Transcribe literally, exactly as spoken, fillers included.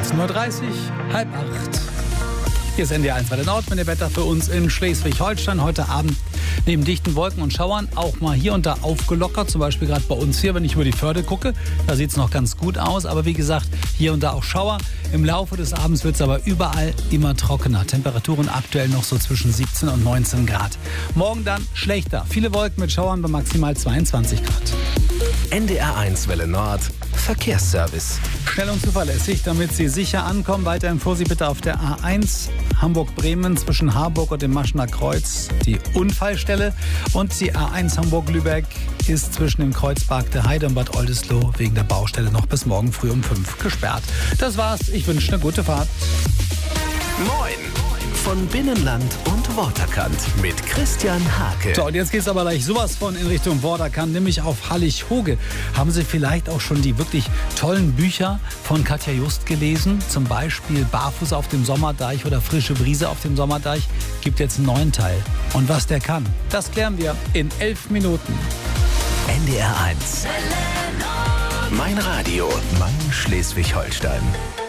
neunzehn Uhr dreißig, halb acht. Hier ist N D R eins Welle Nord mit dem Wetter für uns in Schleswig-Holstein. Heute Abend neben dichten Wolken und Schauern auch mal hier und da aufgelockert. Zum Beispiel gerade bei uns hier, wenn ich über die Förde gucke. Da sieht es noch ganz gut aus. Aber wie gesagt, hier und da auch Schauer. Im Laufe des Abends wird es aber überall immer trockener. Temperaturen aktuell noch so zwischen siebzehn und neunzehn Grad. Morgen dann schlechter. Viele Wolken mit Schauern bei maximal zweiundzwanzig Grad. N D R eins Welle Nord Verkehrsservice. Schnell und zuverlässig, damit Sie sicher ankommen. Weiterhin Vorsicht bitte auf der A eins Hamburg-Bremen zwischen Harburg und dem Maschener Kreuz die Unfallstelle. Und die A eins Hamburg-Lübeck ist zwischen dem Kreuzpark der Heide und Bad Oldesloe wegen der Baustelle noch bis morgen früh um fünf gesperrt. Das war's. Ich wünsche eine gute Fahrt. Moin! Von Binnenland und Waterkant mit Christian Hake. So, und jetzt geht's aber gleich sowas von in Richtung Waterkant, nämlich auf Hallig-Hoge. Haben Sie vielleicht auch schon die wirklich tollen Bücher von Katja Just gelesen? Zum Beispiel Barfuß auf dem Sommerdeich oder Frische Brise auf dem Sommerdeich. Gibt jetzt einen neuen Teil. Und was der kann, das klären wir in elf Minuten. N D R eins. Mein Radio, mein Schleswig-Holstein.